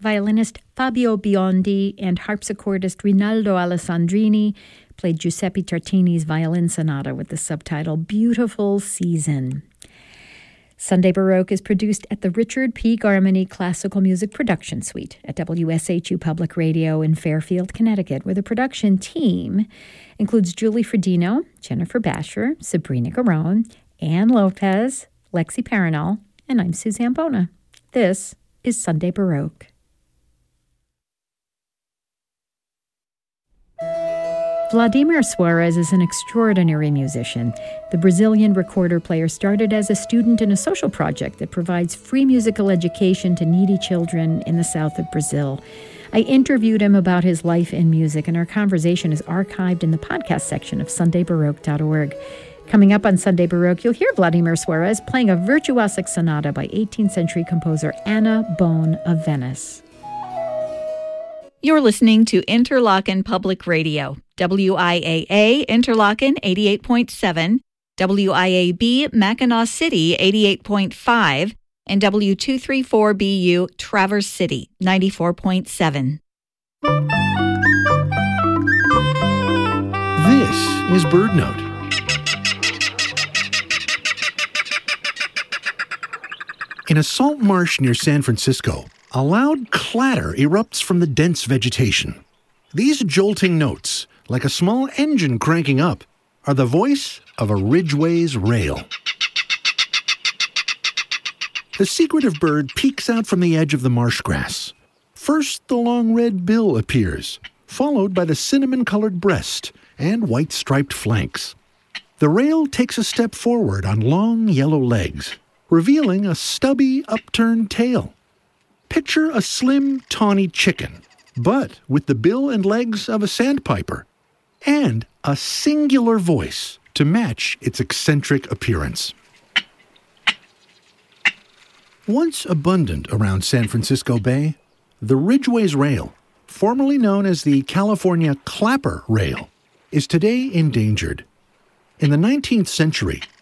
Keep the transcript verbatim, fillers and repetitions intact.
Violinist Fabio Biondi and harpsichordist Rinaldo Alessandrini played Giuseppe Tartini's violin sonata with the subtitle Beautiful Season. Sunday Baroque is produced at the Richard P. Garmany Classical Music Production Suite at W S H U Public Radio in Fairfield, Connecticut, where the production team includes Julie Fredino, Jennifer Basher, Sabrina Garone, Ann Lopez, Lexi Paranol, and I'm Suzanne Bona. This is Sunday Baroque. Vladimir Suarez is an extraordinary musician. The Brazilian recorder player started as a student in a social project that provides free musical education to needy children in the south of Brazil. I interviewed him about his life in music, and our conversation is archived in the podcast section of sunday baroque dot org. Coming up on Sunday Baroque, you'll hear Vladimir Suarez playing a virtuosic sonata by eighteenth century composer Anna Bone of Venice. You're listening to Interlochen Public Radio, W I A A Interlochen eighty-eight point seven, W I A B Mackinac City eighty-eight point five, and W two thirty-four B U Traverse City ninety-four point seven. This is BirdNote. In a salt marsh near San Francisco, a loud clatter erupts from the dense vegetation. These jolting notes, like a small engine cranking up, are the voice of a Ridgway's rail. The secretive bird peeks out from the edge of the marsh grass. First, the long red bill appears, followed by the cinnamon-colored breast and white-striped flanks. The rail takes a step forward on long yellow legs, revealing a stubby, upturned tail. Picture a slim, tawny chicken, but with the bill and legs of a sandpiper, and a singular voice to match its eccentric appearance. Once abundant around San Francisco Bay, the Ridgway's rail, formerly known as the California clapper rail, is today endangered. In the nineteenth century,